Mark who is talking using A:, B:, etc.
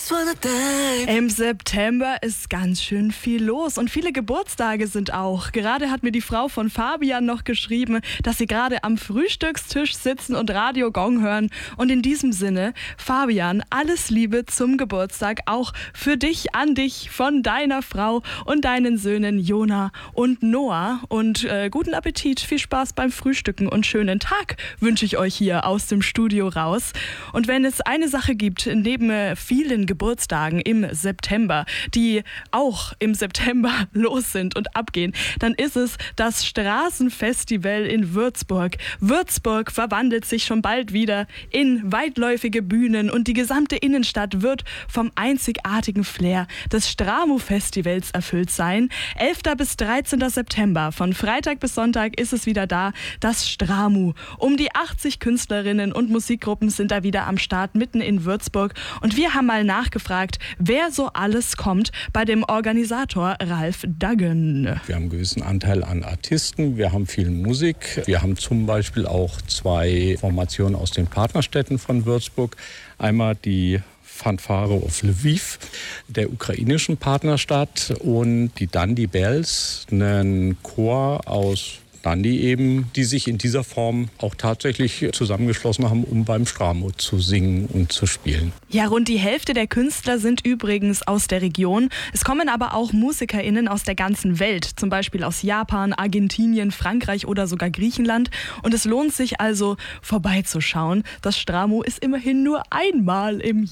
A: Im September ist ganz schön viel los und viele Geburtstage sind auch. Gerade hat mir die Frau von Fabian noch geschrieben, dass sie gerade am Frühstückstisch sitzen und Radio Gong hören. Und in diesem Sinne, Fabian, alles Liebe zum Geburtstag, auch für dich, an dich, von deiner Frau und deinen Söhnen Jona und Noah. Und guten Appetit, viel Spaß beim Frühstücken und schönen Tag wünsche ich euch hier aus dem Studio raus. Und wenn es eine Sache gibt, neben vielen Geburtstagen im September, die auch im September los sind und abgehen, dann ist es das Straßenfestival in Würzburg. Würzburg verwandelt sich schon bald wieder in weitläufige Bühnen und die gesamte Innenstadt wird vom einzigartigen Flair des Stramo-Festivals erfüllt sein. 11. bis 13. September, von Freitag bis Sonntag ist es wieder da, das Stramo. Um die 80 Künstlerinnen und Musikgruppen sind da wieder am Start, mitten in Würzburg. Und wir haben mal nachgefragt, wer so alles kommt bei dem Organisator Ralf Daggen.
B: Wir haben einen gewissen Anteil an Artisten, wir haben viel Musik. Wir haben zum Beispiel auch 2 Formationen aus den Partnerstädten von Würzburg. Einmal die Fanfare auf Lviv, der ukrainischen Partnerstadt, und die Dandy Bells, einen Chor aus Dundee eben, die sich in dieser Form auch tatsächlich zusammengeschlossen haben, um beim Stramo zu singen und zu spielen.
A: Ja, rund die Hälfte der Künstler sind übrigens aus der Region. Es kommen aber auch MusikerInnen aus der ganzen Welt, zum Beispiel aus Japan, Argentinien, Frankreich oder sogar Griechenland. Und es lohnt sich also, vorbeizuschauen. Das Stramo ist immerhin nur einmal im Jahr.